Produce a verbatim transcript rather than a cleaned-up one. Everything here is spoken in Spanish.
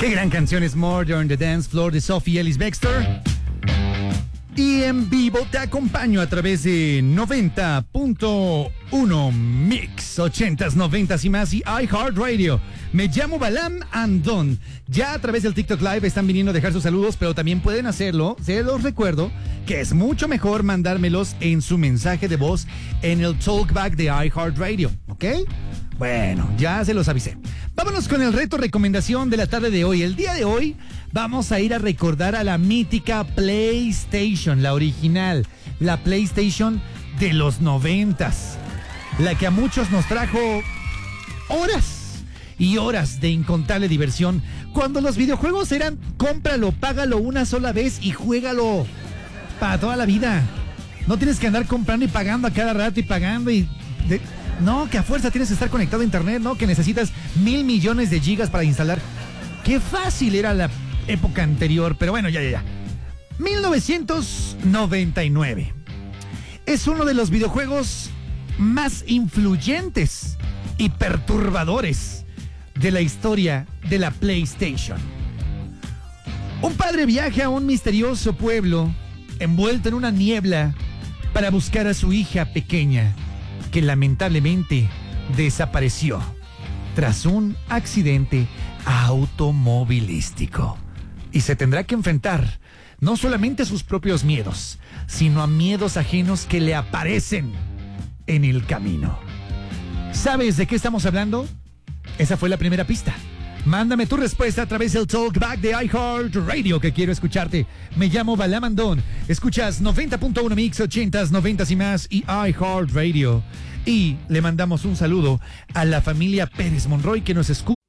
Qué gran canción es Murder on the Dance Floor de Sophie Ellis Bextor. Y en vivo te acompaño a través de noventa punto uno Mix, ochentas, noventas y más y iHeartRadio. Me llamo Balam Andón. Ya a través del TikTok Live están viniendo a dejar sus saludos, pero también pueden hacerlo. Se los recuerdo que es mucho mejor mandármelos en su mensaje de voz en el Talkback de iHeartRadio, ¿ok? Bueno, ya se los avisé. Vámonos con el reto recomendación de la tarde de hoy. El día de hoy vamos a ir a recordar a la mítica PlayStation, la original, la PlayStation de los noventas, la que a muchos nos trajo horas y horas de incontable diversión, cuando los videojuegos eran cómpralo, págalo una sola vez y juégalo para toda la vida. No tienes que andar comprando y pagando a cada rato y pagando y... De... No, que a fuerza tienes que estar conectado a internet, ¿no? Que necesitas mil millones de gigas para instalar. Qué fácil era la época anterior, pero bueno, ya, ya, ya. mil novecientos noventa y nueve. Es uno de los videojuegos más influyentes y perturbadores de la historia de la PlayStation. Un padre viaja a un misterioso pueblo envuelto en una niebla para buscar a su hija pequeña, que lamentablemente desapareció tras un accidente automovilístico. Y se tendrá que enfrentar no solamente a sus propios miedos, sino a miedos ajenos que le aparecen en el camino. ¿Sabes de qué estamos hablando? Esa fue la primera pista. Mándame tu respuesta a través del Talkback de iHeartRadio, que quiero escucharte. Me llamo Balam Andón. Escuchas noventa punto uno Mix, ochentas, noventas y más y iHeartRadio. Y le mandamos un saludo a la familia Pérez Monroy que nos escucha.